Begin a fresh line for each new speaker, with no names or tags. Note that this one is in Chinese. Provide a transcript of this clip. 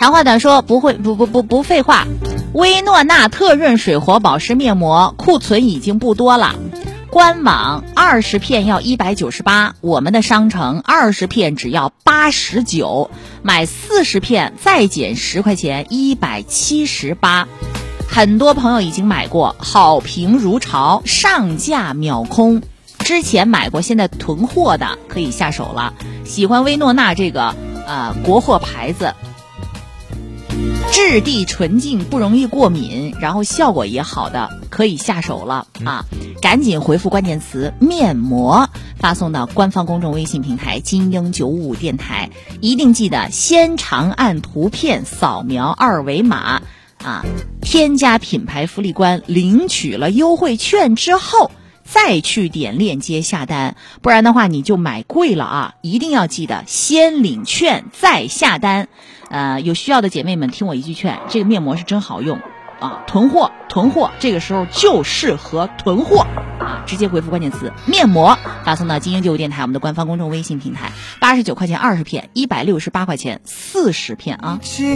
长话短说，不废话。薇诺娜特润水活保湿面膜库存已经不多了，官网20片要198，我们的商城20片只要89，买40片再减10块钱178。很多朋友已经买过，好评如潮，上架秒空。之前买过现在囤货的可以下手了。喜欢薇诺娜这个国货牌子，质地纯净，不容易过敏，然后效果也好的，可以下手了啊！赶紧回复关键词面膜，发送到官方公众微信平台金鹰955电台，一定记得先长按图片扫描2维码啊，添加品牌福利官，领取了优惠券之后再去点链接下单，不然的话你就买贵了啊！一定要记得先领券再下单。有需要的姐妹们听我一句劝，这个面膜是真好用啊！囤货，这个时候就适合囤货啊！直接回复关键词面膜，发送到金鹰955电台我们的官方公众微信平台，89块钱20片，168块钱40片啊！